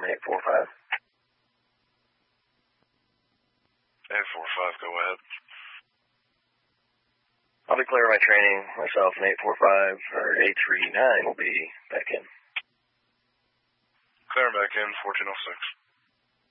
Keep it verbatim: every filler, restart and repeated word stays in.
eight four five. eight four five, go ahead. I'll be clear of my training. Myself and eight four five, or eight three nine will be back in. Clear back in, fourteen oh six.